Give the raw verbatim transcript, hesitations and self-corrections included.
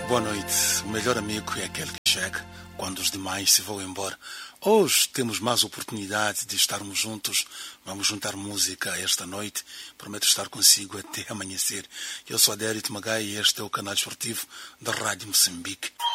Boa noite. O melhor amigo é aquele que chega quando os demais se vão embora. Hoje temos mais oportunidade de estarmos juntos. Vamos juntar música esta noite. Prometo estar consigo até amanhecer. Eu sou Adérito Magai e este é o canal esportivo da Rádio Moçambique.